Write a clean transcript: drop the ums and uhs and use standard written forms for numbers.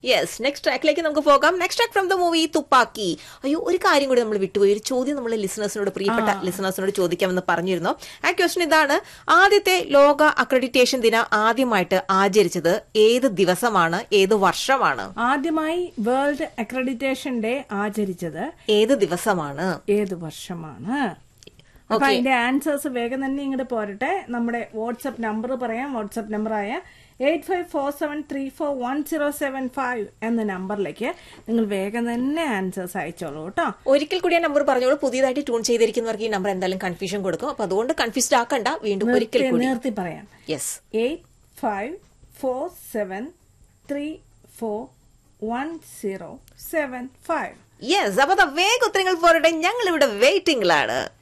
Yes, next ട്രാക്കിലേക്ക് നമുക്ക് പോകാം. Next track from the movie Thuppakki. അയ്യോ, ഒരു കാര്യം കൂടി നമ്മൾ വിട്ടുപോയി. ഒരു ചോദ്യം നമ്മൾ ലിസണേഴ്സിനോട്, പ്രിയപ്പെട്ട ലിസണേഴ്സിനോട് ചോദിക്കാമെന്ന് പറഞ്ഞിരുന്നു. ആ ക്വസ്റ്റൻ ഇതാണ്: ആദ്യത്തെ ലോക അക്രഡിറ്റേഷൻ ദിനം ആദ്യമായിട്ട് ആചരിച്ചത് ഏത് ദിവസമാണ്, ഏത് വർഷമാണ്? ആദ്യമായി വേൾഡ് അക്രഡിറ്റേഷൻ ഡേ ആചരിച്ചത് ഏത് ദിവസമാണ്, ഏത് വർഷമാണ്? അപ്പൊ അതിന്റെ ആൻസേഴ്സ് വേഗം തന്നെ ഇങ്ങോട്ട് പോരട്ടെ. നമ്മുടെ വാട്സ്ആപ്പ് നമ്പർ പറയാം. വാട്സ്ആപ്പ് നമ്പറായ 8547341075 എന്ന നമ്പറിലേക്ക് നിങ്ങൾ വേഗം തന്നെ ആൻസേഴ്സ് അയച്ചോളൂ കേട്ടോ. ഒരിക്കൽ കൂടി ആ നമ്പർ പറഞ്ഞോളൂ. പുതിയതായിട്ട് ട്യൂൺ ചെയ്തിരിക്കുന്നവർക്ക് ഈ നമ്പർ എന്തായാലും കൺഫ്യൂഷൻ കൊടുക്കും. അപ്പൊ അതുകൊണ്ട് കൺഫ്യൂസ്ഡ് ആക്കണ്ട. വീണ്ടും ഒരിക്കൽ കൂടി നേരത്തെ പറയാം. യെസ്, 8547341075. യെസ്. അപ്പൊ വേഗം ഉത്തരങ്ങൾ പോരട്ടെ. ഞങ്ങൾ ഇവിടെ വെയിറ്റിംഗിലാണ്.